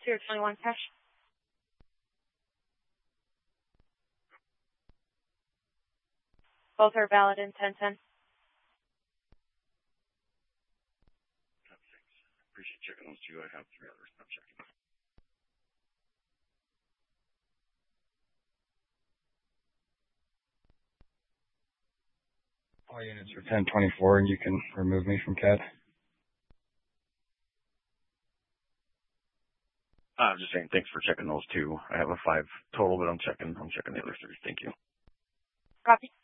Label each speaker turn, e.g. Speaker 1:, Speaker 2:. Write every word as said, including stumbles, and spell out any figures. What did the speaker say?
Speaker 1: zero twenty-one cash. Both are valid in ten ten.
Speaker 2: Appreciate checking those two. I have three others. I'm checking.
Speaker 3: All units are ten twenty-four, and you can remove me from C A D.
Speaker 2: I'm just saying thanks for checking those two. I have a five total, but I'm checking. I'm checking the other three. Thank you.
Speaker 1: Copy.